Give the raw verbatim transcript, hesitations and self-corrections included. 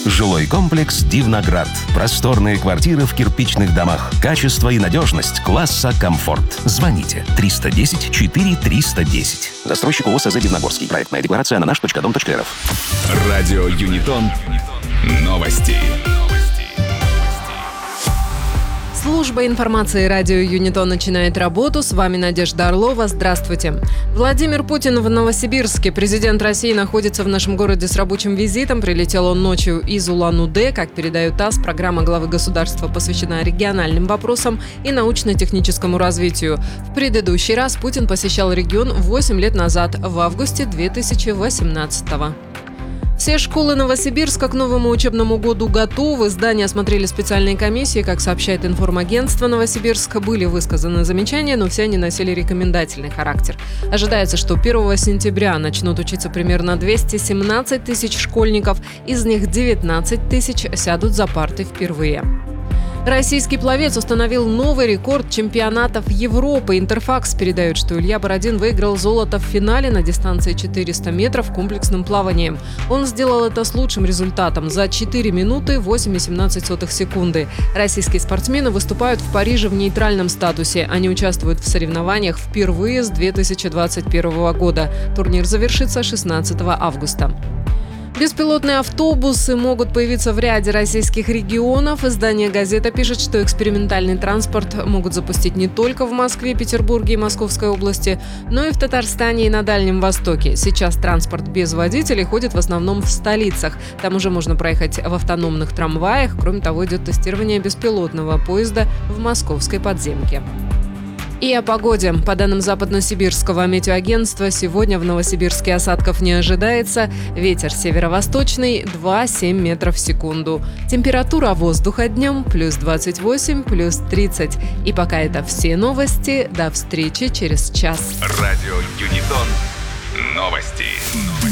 Жилой комплекс «Дивноград». Просторные квартиры в кирпичных домах. Качество и надежность класса «Комфорт». Звоните триста десять четыре триста десять. Застройщик ООО СЗ «Дивногорский». Проектная декларация на наш точка дом точка рф. Радио Юнитон. Новости. Служба информации радио Юнитон начинает работу. С вами Надежда Орлова. Здравствуйте. Владимир Путин в Новосибирске. Президент России находится в нашем городе с рабочим визитом. Прилетел он ночью из Улан-Удэ. Как передают ТАСС, программа главы государства посвящена региональным вопросам и научно-техническому развитию. В предыдущий раз Путин посещал регион восемь лет назад, в августе две тысячи восемнадцатого. Все школы Новосибирска к новому учебному году готовы. Здания осмотрели специальные комиссии. Как сообщает информагентство Новосибирска, были высказаны замечания, но все они носили рекомендательный характер. Ожидается, что первого сентября начнут учиться примерно двести семнадцать тысяч школьников. Из них девятнадцать тысяч сядут за парты впервые. Российский пловец установил новый рекорд чемпионатов Европы. Интерфакс передает, что Илья Бородин выиграл золото в финале на дистанции четыреста метров комплексным плаванием. Он сделал это с лучшим результатом за четыре минуты восемь и семнадцать сотых секунды. Российские спортсмены выступают в Париже в нейтральном статусе. Они участвуют в соревнованиях впервые с две тысячи двадцать первого года. Турнир завершится шестнадцатого августа. Беспилотные автобусы могут появиться в ряде российских регионов. Издание «Газета» пишет, что экспериментальный транспорт могут запустить не только в Москве, Петербурге и Московской области, но и в Татарстане и на Дальнем Востоке. Сейчас транспорт без водителей ходит в основном в столицах. Там уже можно проехать в автономных трамваях. Кроме того, идет тестирование беспилотного поезда в московской подземке. И о погоде. По данным Западно-Сибирского метеоагентства, сегодня в Новосибирске осадков не ожидается. Ветер северо-восточный два-семь метров в секунду. Температура воздуха днем плюс двадцать восемь, плюс тридцать. И пока это все новости. До встречи через час. Радио Юнитон. Новости.